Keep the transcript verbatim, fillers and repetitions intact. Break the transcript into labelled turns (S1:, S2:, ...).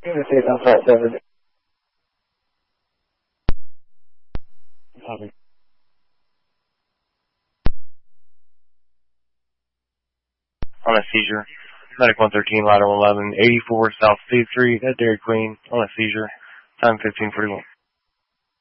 S1: Interstate on five seven. Copy.
S2: On a seizure. Medic one thirteen, ladder one eleven, eighty-four South State Street at Dairy Queen. On a seizure. Time fifteen forty-one.